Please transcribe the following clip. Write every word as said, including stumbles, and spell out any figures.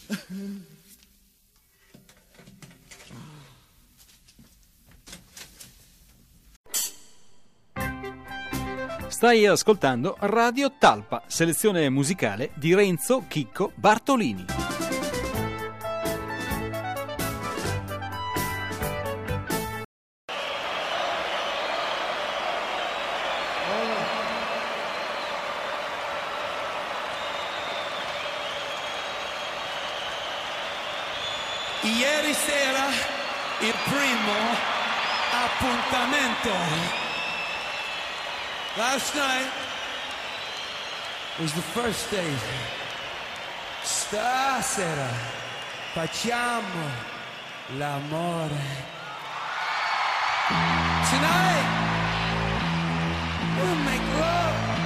Stai ascoltando Radio Talpa, selezione musicale di Renzo Chicco Bartolini. Ieri sera il primo appuntamento. Last night was the first date. Stasera facciamo l'amore. Tonight